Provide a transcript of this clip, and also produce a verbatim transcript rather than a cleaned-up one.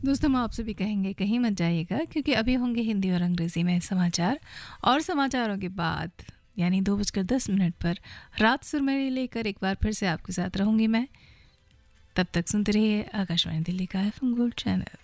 दोस्तों, हम आपसे भी कहेंगे कहीं मत जाइएगा, क्योंकि अभी होंगे हिंदी और अंग्रेज़ी में समाचार, और समाचारों के बाद यानी दो बजकर दस मिनट पर रात सुरमई लेकर एक बार फिर से आपके साथ रहूंगी मैं। तब तक सुनते रहिए आकाशवाणी दिल्ली का एफ एम गोल्ड चैनल।